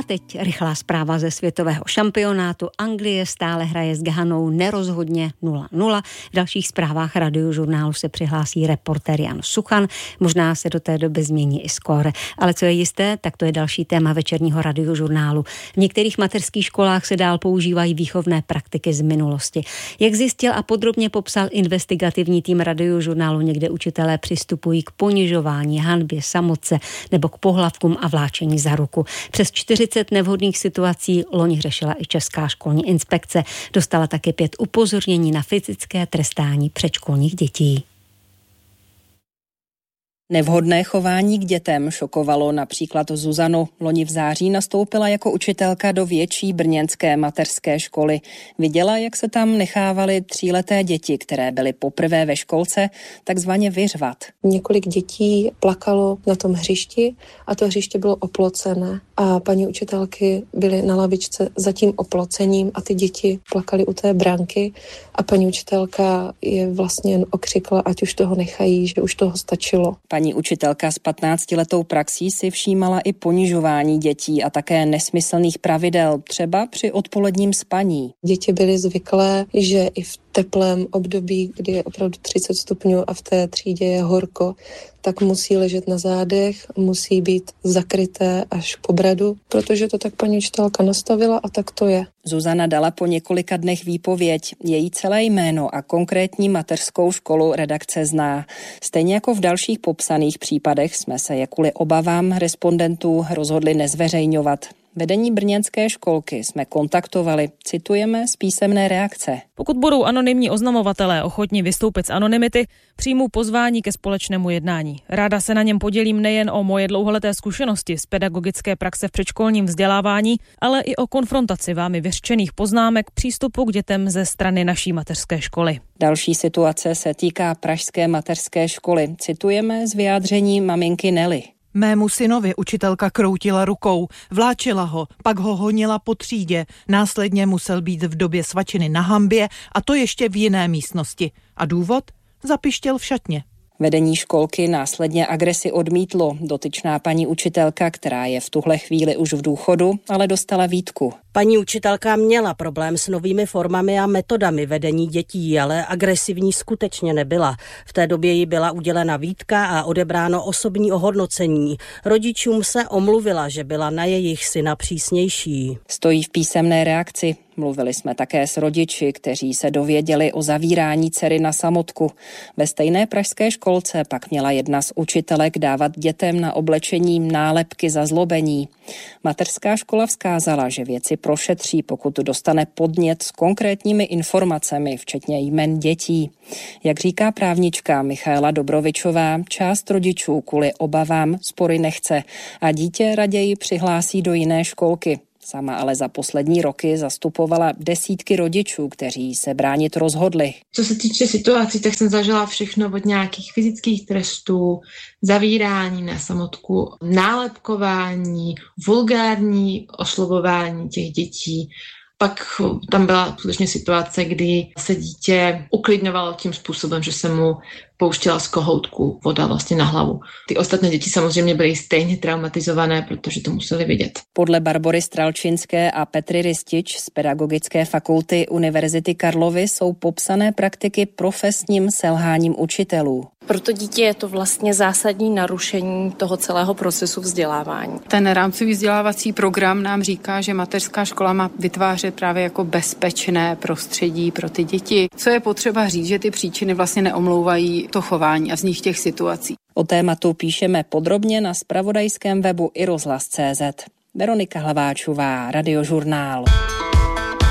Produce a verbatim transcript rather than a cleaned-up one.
A teď rychlá zpráva ze světového šampionátu. Anglie stále hraje s Ghanou nerozhodně nula nula. V dalších zprávách Radiožurnálu se přihlásí reportér Jan Suchan. Možná se do té doby změní i skóre. Ale co je jisté, tak to je další téma večerního Radiožurnálu. V některých mateřských školách se dál používají výchovné praktiky z minulosti. Jak zjistil a podrobně popsal investigativní tým Radiožurnálu, někde učitelé přistupují k ponižování, hanbě, samotce nebo k pohlavkům a vláčení za ruku. Přes čtyřicet nevhodných situací loni řešila i Česká školní inspekce. Dostala také pět upozornění na fyzické trestání předškolních dětí. Nevhodné chování k dětem šokovalo například Zuzanu. Loni v září nastoupila jako učitelka do větší brněnské mateřské školy. Viděla, jak se tam nechávaly tříleté děti, které byly poprvé ve školce, takzvaně vyřvat. Několik dětí plakalo na tom hřišti a to hřiště bylo oplocené. A paní učitelky byly na lavičce za tím oplocením a ty děti plakaly u té branky a paní učitelka je vlastně jen okřikla, ať už toho nechají, že už toho stačilo. Paní učitelka s patnáctiletou praxí si všímala i ponižování dětí a také nesmyslných pravidel, třeba při odpoledním spaní. Děti byly zvyklé, že i v teplém období, kdy je opravdu třicet stupňů a v té třídě je horko, tak musí ležet na zádech, musí být zakryté až po bradu, protože to tak paní učitelka nastavila a tak to je. Zuzana dala po několika dnech výpověď. Její celé jméno a konkrétní mateřskou školu redakce zná. Stejně jako v dalších popsaných případech jsme se je kvůli obavám respondentů rozhodli nezveřejňovat. Vedení brněnské školky jsme kontaktovali, citujeme z písemné reakce. Pokud budou anonymní oznamovatelé ochotni vystoupit z anonymity, přijmu pozvání ke společnému jednání. Ráda se na něm podělím nejen o moje dlouholeté zkušenosti z pedagogické praxe v předškolním vzdělávání, ale i o konfrontaci vámi vyřčených poznámek přístupu k dětem ze strany naší mateřské školy. Další situace se týká pražské mateřské školy. Citujeme z vyjádření maminky Nelly. Mému synovi učitelka kroutila rukou, vláčila ho, pak ho honila po třídě, následně musel být v době svačiny na hanbě a to ještě v jiné místnosti. A důvod? Zapištěl v šatně. Vedení školky následně agresi odmítlo. Dotyčná paní učitelka, která je v tuhle chvíli už v důchodu, ale dostala výtku. Paní učitelka měla problém s novými formami a metodami vedení dětí, ale agresivní skutečně nebyla. V té době jí byla udělena výtka a odebráno osobní ohodnocení. Rodičům se omluvila, že byla na jejich syna přísnější. Stojí v písemné reakci. Mluvili jsme také s rodiči, kteří se dověděli o zavírání dcery na samotku. Ve stejné pražské školce pak měla jedna z učitelek dávat dětem na oblečení nálepky za zlobení. Mateřská škola vzkázala, že věci prošetří, pokud dostane podnět s konkrétními informacemi, včetně jmen dětí. Jak říká právnička Michaela Dobrovičová, část rodičů kvůli obavám spory nechce a dítě raději přihlásí do jiné školky. Sama ale za poslední roky zastupovala desítky rodičů, kteří se bránit rozhodli. Co se týče situací, tak jsem zažila všechno od nějakých fyzických trestů, zavírání na samotku, nálepkování, vulgární oslovování těch dětí. Pak tam byla skutečně situace, kdy se dítě uklidňovalo tím způsobem, že se mu pouštěla z kohoutku voda vlastně na hlavu. Ty ostatní děti samozřejmě byly stejně traumatizované, protože to museli vidět. Podle Barbory Stralčinské a Petry Ristič z Pedagogické fakulty Univerzity Karlovy jsou popsané praktiky profesním selháním učitelů. Pro to dítě je to vlastně zásadní narušení toho celého procesu vzdělávání. Ten rámcový vzdělávací program nám říká, že mateřská škola má vytvářet právě jako bezpečné prostředí pro ty děti. Co je potřeba říct, že ty příčiny vlastně neomlouvají to chování a vznik těch situací. O tématu píšeme podrobně na zpravodajském webu i rozhlas tečka cé zet. Veronika Hlaváčová, Radiožurnál.